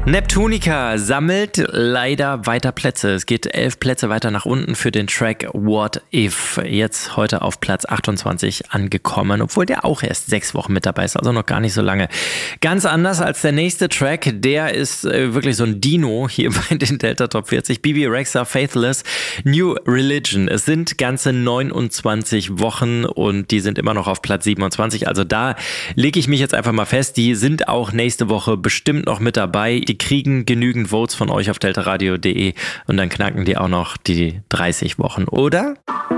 Neptunica sammelt leider weiter Plätze. Es geht 11 Plätze weiter nach unten für den Track What If. Jetzt heute auf Platz 28 angekommen, obwohl der auch erst 6 Wochen mit dabei ist, also noch gar nicht so lange. Ganz anders als der nächste Track, der ist wirklich so ein Dino hier bei den Delta Top 40. Bebe Rexha, Faithless, New Religion. Es sind ganze 29 Wochen und die sind immer noch auf Platz 27. Also da lege ich mich jetzt einfach mal fest, die sind auch nächste Woche bestimmt noch mit dabei. Die kriegen genügend Votes von euch auf deltaradio.de und dann knacken die auch noch die 30 Wochen, oder?